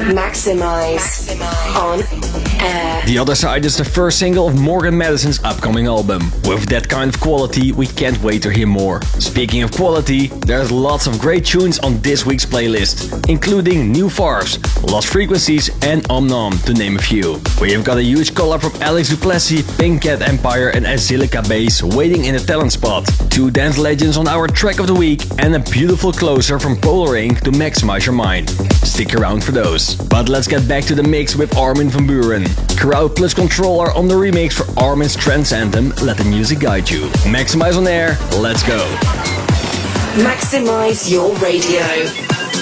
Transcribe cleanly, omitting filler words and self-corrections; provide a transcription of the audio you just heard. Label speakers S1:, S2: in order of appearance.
S1: Maximize on air.
S2: The Other Side is the first single of Morgan Madison's upcoming album. With that kind of quality, we can't wait to hear more. Speaking of quality, there's lots of great tunes on this week's playlist, including New Farce, Lost Frequencies and Om Nom, to name a few. We have got a huge collab from Alex Duplessis, Pink Cat Empire and Azilica Bass waiting in the talent spot. 2 dance legends on our track of the week and a beautiful closer from Polar Inc. to maximize your mind. Stick around for those. But let's get back to the mix with Armin van Buuren. Crowd plus Control are on the remix for Armin's trance anthem, Let the Music Guide You. Maximize on air, let's go.
S1: Maximize your radio.